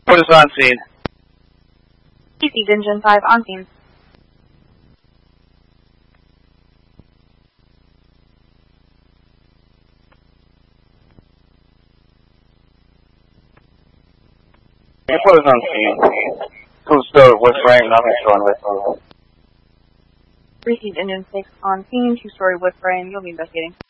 What is on scene? Received engine 5 on scene. What is on scene? Two-story wood frame, nothing showing with. Received engine 6 on scene, 2-story wood frame. You'll be investigating.